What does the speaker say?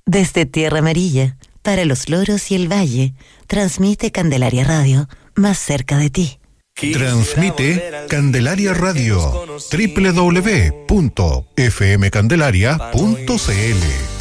Desde Tierra Amarilla, para los loros y el valle, transmite Candelaria Radio, más cerca de ti. Transmite Candelaria Radio, www.fmcandelaria.cl.